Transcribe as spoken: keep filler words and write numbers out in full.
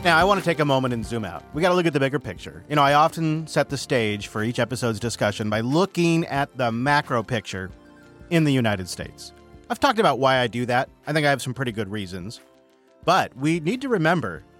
Now, I want to take a moment and zoom out. We got to look at the bigger picture. You know, I often set the stage for each episode's discussion by looking at the macro picture in the United States. I've talked about why I do that. I think I have some pretty good reasons. But we need to remember